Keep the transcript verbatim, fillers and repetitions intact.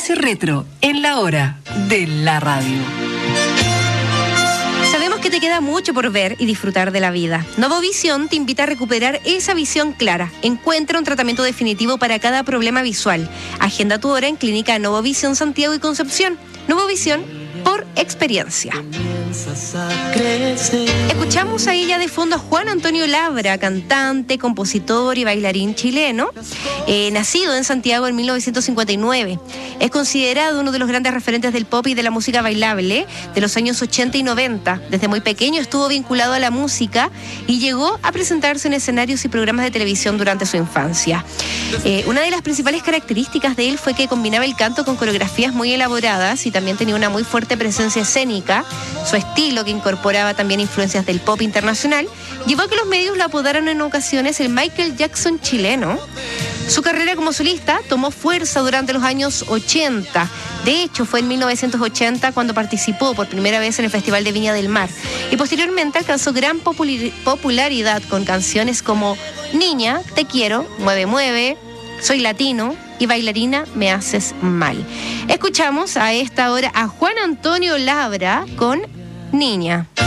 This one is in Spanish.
Espacio Retro en la hora de la radio. Sabemos que te queda mucho por ver y disfrutar de la vida. Novovisión te invita a recuperar esa visión clara. Encuentra un tratamiento definitivo para cada problema visual. Agenda tu hora en Clínica Novovisión Santiago y Concepción. Novovisión por experiencia. Escuchamos ahí ya de fondo a Juan Antonio Labra, cantante, compositor y bailarín chileno, eh, nacido en Santiago en mil novecientos cincuenta y nueve. Es considerado uno de los grandes referentes del pop y de la música bailable de los años ochenta y noventa. Desde muy pequeño estuvo vinculado a la música y llegó a presentarse en escenarios y programas de televisión durante su infancia. Eh, una de las principales características de él fue que combinaba el canto con coreografías muy elaboradas y también tenía una muy fuerte presencia escénica. Su estilo, que incorporaba también influencias del pop internacional, llevó a que los medios lo apodaran en ocasiones el Michael Jackson chileno. Su carrera como solista tomó fuerza durante los años ochenta. De hecho, fue en mil novecientos ochenta cuando participó por primera vez en el Festival de Viña del Mar y posteriormente alcanzó gran popularidad con canciones como Niña, Te Quiero, Mueve Mueve, Soy Latino y Bailarina, Me Haces Mal. Escuchamos a esta hora a Juan Antonio Labra con Niña.